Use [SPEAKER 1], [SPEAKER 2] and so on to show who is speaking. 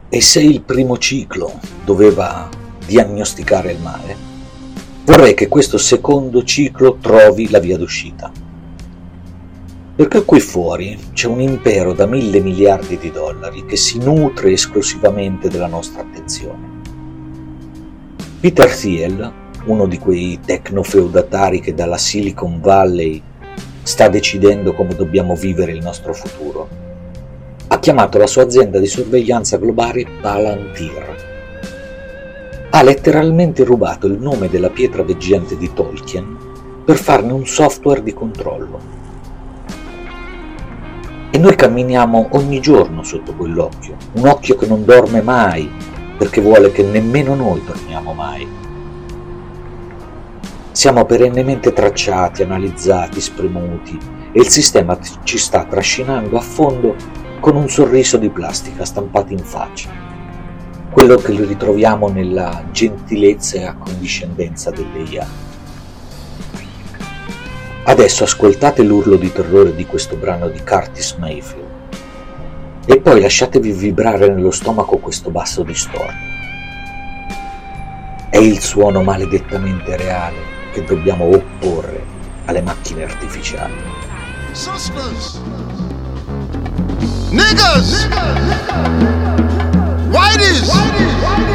[SPEAKER 1] E se il primo ciclo doveva diagnosticare il male, vorrei che questo secondo ciclo trovi la via d'uscita. Perché qui fuori c'è un impero da 1.000 miliardi di dollari che si nutre esclusivamente della nostra attenzione. Peter Thiel, uno di quei tecnofeudatari che dalla Silicon Valley sta decidendo come dobbiamo vivere il nostro futuro, ha chiamato la sua azienda di sorveglianza globale Palantir. Ha letteralmente rubato il nome della pietra veggente di Tolkien per farne un software di controllo. E noi camminiamo ogni giorno sotto quell'occhio, un occhio che non dorme mai, perché vuole che nemmeno noi dormiamo mai. Siamo perennemente tracciati, analizzati, spremuti, e il sistema ci sta trascinando a fondo con un sorriso di plastica stampato in faccia, quello che ritroviamo nella gentilezza e accondiscendenza dell'IA. Adesso ascoltate l'urlo di terrore di questo brano di Curtis Mayfield e poi lasciatevi vibrare nello stomaco questo basso distorto. È il suono maledettamente reale che dobbiamo opporre alle macchine artificiali.
[SPEAKER 2] Sisters, niggas, whiteys,